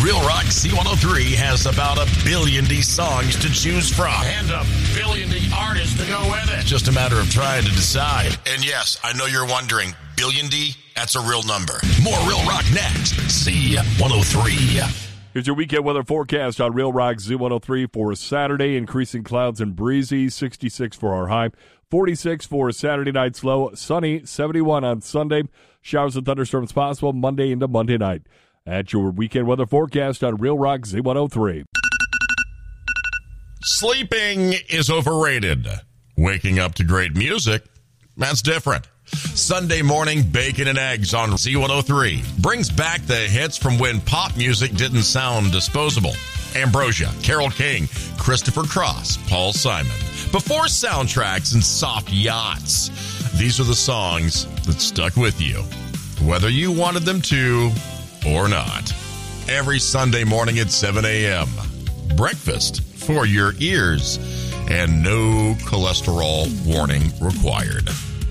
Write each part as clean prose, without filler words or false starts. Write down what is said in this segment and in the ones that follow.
Real Rock Z103 has about 1 billion D songs to choose from. And 1 billion D artists to go with it. It's just a matter of trying to decide. And yes, I know you're wondering, billion D? That's a real number. More Real Rock next. Z103. Here's your weekend weather forecast on Real Rock Z103 for Saturday. Increasing clouds and breezy, 66 for our high. 46 for Saturday night's low. Sunny, 71 on Sunday. Showers and thunderstorms possible Monday into Monday night. That's your weekend weather forecast on Real Rock Z103. Sleeping is overrated. Waking up to great music, that's different. Sunday morning bacon and eggs on Z103 brings back the hits from when pop music didn't sound disposable. Ambrosia, Carole King, Christopher Cross, Paul Simon. Before soundtracks and soft yachts, these are the songs that stuck with you, whether you wanted them to or not. Every Sunday morning at 7 a.m. Breakfast for your ears and no cholesterol warning required.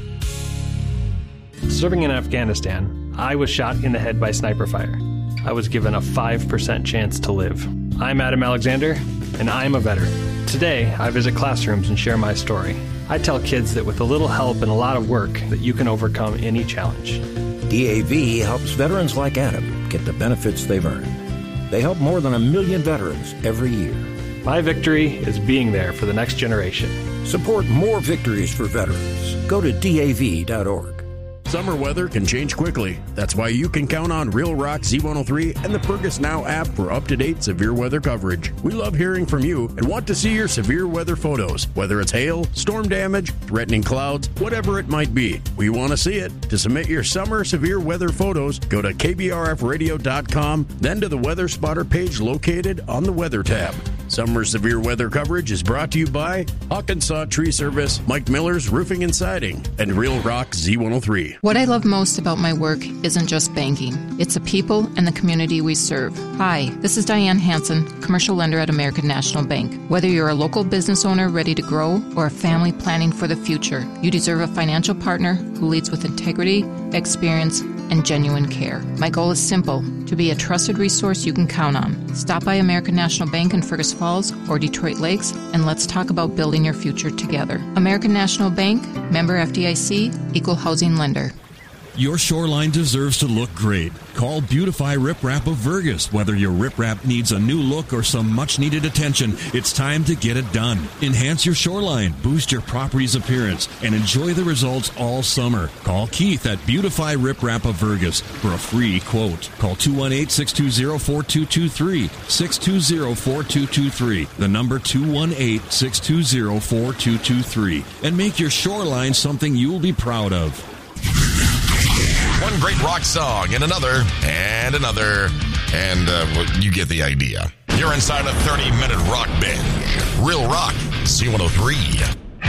Serving in Afghanistan, I was shot in the head by sniper fire. I was given a 5% chance to live. I'm Adam Alexander, and I'm a veteran. Today, I visit classrooms and share my story. I tell kids that with a little help and a lot of work, that you can overcome any challenge. DAV helps veterans like Adam get the benefits they've earned. They help more than 1 million veterans every year. My victory is being there for the next generation. Support more victories for veterans. Go to DAV.org. Summer weather can change quickly. That's why you can count on Real Rock Z103 and the Fergus Now app for up-to-date severe weather coverage. We love hearing from you and want to see your severe weather photos, whether it's hail, storm damage, threatening clouds, whatever it might be. We want to see it. To submit your summer severe weather photos, go to kbrfradio.com, then to the Weather Spotter page located on the Weather tab. Summer severe weather coverage is brought to you by Hawkinsaw Tree Service, Mike Miller's Roofing and Siding, and Real Rock Z103. What I love most about my work isn't just banking. It's the people and the community we serve. Hi, this is Diane Hansen, commercial lender at American National Bank. Whether you're a local business owner ready to grow or a family planning for the future, you deserve a financial partner who leads with integrity, experience, and genuine care. My goal is simple, to be a trusted resource you can count on. Stop by American National Bank in Fergus Falls or Detroit Lakes, and let's talk about building your future together. American National Bank, member FDIC, equal housing lender. Your shoreline deserves to look great. Call Beautify Rip Wrap of Fergus. Whether your rip wrap needs a new look or some much-needed attention, it's time to get it done. Enhance your shoreline, boost your property's appearance, and enjoy the results all summer. Call Keith at Beautify Rip Wrap of Fergus for a free quote. Call 218-620-4223, 620-4223, the number 218-620-4223, and make your shoreline something you'll be proud of. One great rock song and another, and well, you get the idea. You're inside a 30-minute rock binge. Real Rock Z103.